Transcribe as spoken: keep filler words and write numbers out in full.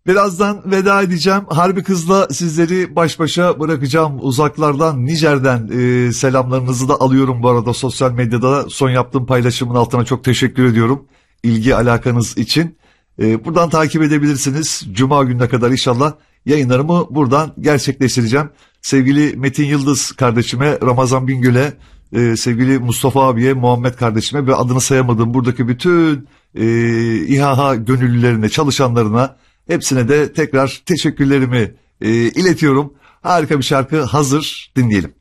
Birazdan veda edeceğim. Harbi Kız'la sizleri baş başa bırakacağım. Uzaklardan, Nijer'den e, selamlarınızı da alıyorum bu arada. Sosyal medyada son yaptığım paylaşımın altına çok teşekkür ediyorum. İlgi alakanız için. E, buradan takip edebilirsiniz. Cuma gününe kadar inşallah yayınlarımı buradan gerçekleştireceğim. Sevgili Metin Yıldız kardeşime, Ramazan Bingöl'e, e, sevgili Mustafa abiye, Muhammed kardeşime ve adını sayamadığım buradaki bütün e, İHA gönüllülerine, çalışanlarına, hepsine de tekrar teşekkürlerimi e, iletiyorum. Harika bir şarkı hazır, dinleyelim.